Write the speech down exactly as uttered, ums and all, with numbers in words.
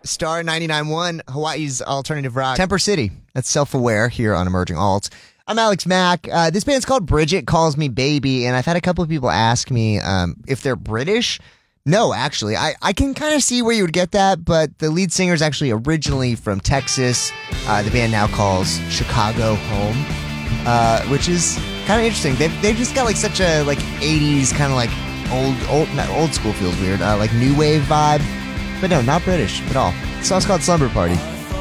Star ninety-nine point one, Hawaii's alternative rock. Temper City. That's Self-Aware here on Emerging Alts. I'm Alex Mack. Uh, this band's called Bridget Calls Me Baby, and I've had a couple of people ask me um, if they're British. No, actually. I, I can kind of see where you would get that, but the lead singer is actually originally from Texas. Uh, the band now calls Chicago home, uh, which is kind of interesting. They've, they've just got like such a like eighties kind of like old, old, not old school feels weird, uh, like new wave vibe. But no, not British at all. The song's called Slumber Party.